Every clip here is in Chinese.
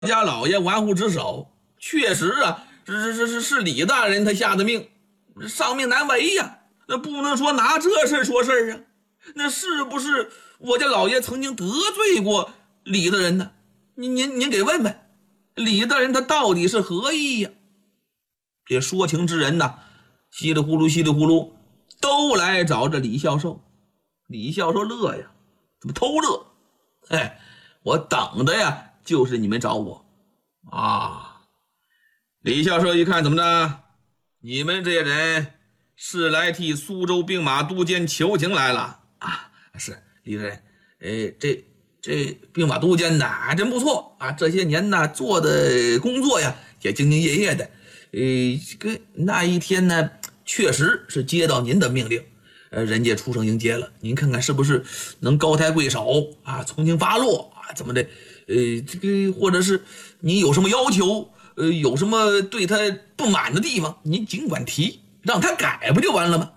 家老爷玩忽职守，确实啊，是李大人他下的命，上命难违呀。那不能说拿这事说事啊。那是不是我家老爷曾经得罪过李大人呢？您给问问，李大人他到底是何意呀？这说情之人呐，稀里呼噜都来找这李教授。李教授乐呀，怎么偷乐？哎，我等的呀就是你们找我啊。李教授一看，怎么着？你们这些人是来替苏州兵马都监求情来了啊？是，李大人，这兵马都监呢还真不错啊，这些年呢做的工作呀也兢兢业业的。那一天呢确实是接到您的命令，人家出城迎接了，您看看是不是能高抬贵手啊，从轻发落啊，怎么的？或者是你有什么要求，有什么对他不满的地方，您尽管提，让他改不就完了吗？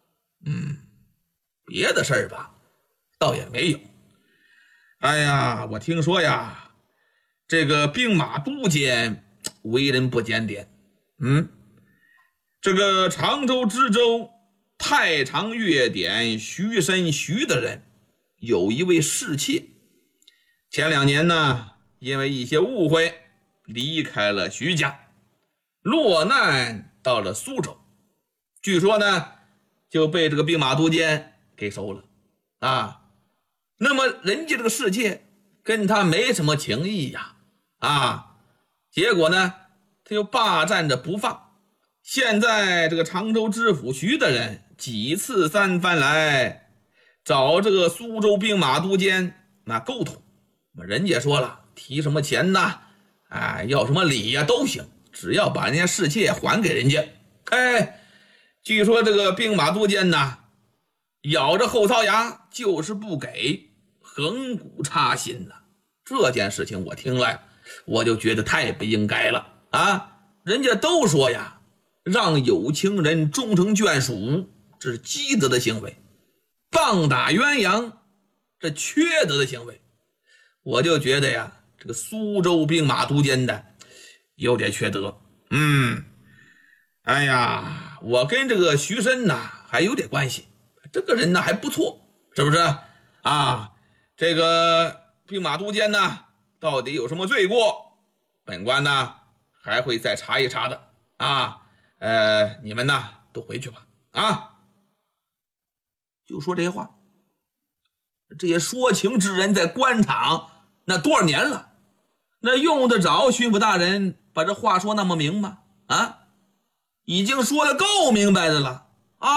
别的事儿吧，倒也没有。哎呀，我听说呀，这个兵马都监为人不检点。这个常州知州太常乐典徐申徐的人有一位侍妾，前2年呢因为一些误会离开了徐家，落难到了苏州，据说呢就被这个兵马都监给收了啊。那么人家这个侍妾跟他没什么情谊呀结果呢他又霸占着不放。现在这个常州知府徐的人几次3番来找这个苏州兵马都监沟通，人家说了，提什么钱呐，要什么礼呀都行，只要把人家侍妾还给人家。据说这个兵马都监呐咬着后槽牙就是不给，横骨插心呐。这件事情我听来我就觉得太不应该了人家都说呀，让有情人终成眷属，这是积德的行为，棒打鸳鸯这缺德的行为。我就觉得呀，这个苏州兵马都监的有点缺德。哎呀，我跟这个徐申呐还有点关系，这个人呢还不错，是不是这个兵马都监呢到底有什么罪过，本官呢还会再查一查的你们呢都回去吧就说这些话。这些说情之人在官场那多少年了，那用得着巡抚大人把这话说那么明吗？已经说得够明白的了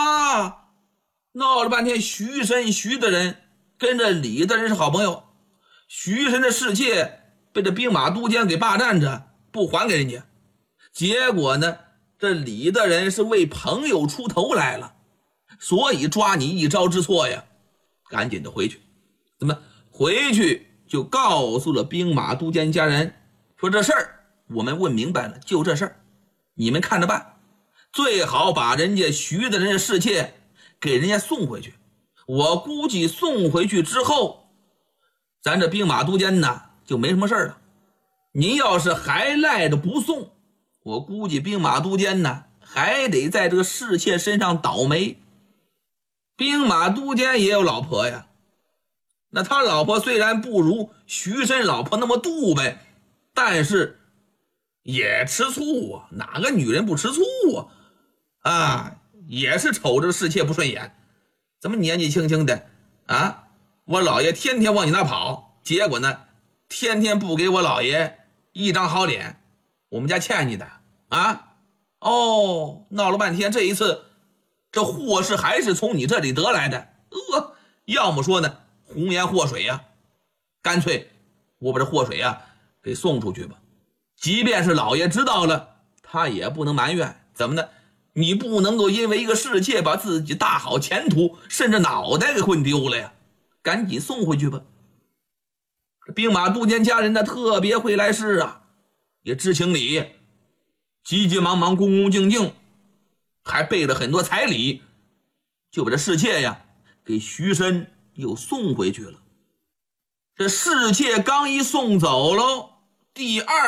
闹了半天徐申徐的人跟着李大人是好朋友，徐申的侍妾被这兵马都监给霸占着不还给人家，结果呢这李大人是为朋友出头来了，所以抓你一招之错呀，赶紧的回去。怎么回去就告诉了兵马都监家人，说这事儿我们问明白了，就这事儿你们看着办，最好把人家徐的人的侍妾给人家送回去。我估计送回去之后，咱这兵马都监呢就没什么事了。您要是还赖着不送，我估计兵马都监呢还得在这个侍妾身上倒霉。兵马都监也有老婆呀，那他老婆虽然不如徐申老婆那么杜呗，但是也吃醋哪个女人不吃醋也是瞅着侍妾不顺眼。怎么年纪轻轻的我老爷天天往你那跑，结果呢天天不给我老爷一张好脸，我们家欠你的闹了半天，这一次这祸事还是从你这里得来的要么说呢红颜祸水干脆我把这祸水给送出去吧。即便是老爷知道了，他也不能埋怨，怎么呢？你不能够因为一个侍妾把自己大好前途甚至脑袋给混丢了呀，赶紧送回去吧。兵马都监家人呢特别会来事也知情理，急急忙忙恭恭敬敬，还备了很多彩礼，就把这侍妾呀给徐申又送回去了。这侍妾刚一送走喽， 第二